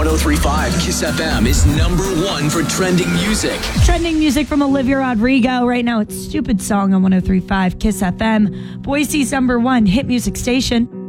103.5 Kiss FM is number one for trending music. Trending music from Olivia Rodrigo. Right now, it's Stupid Song on 103.5 Kiss FM. Boise's number one hit music station.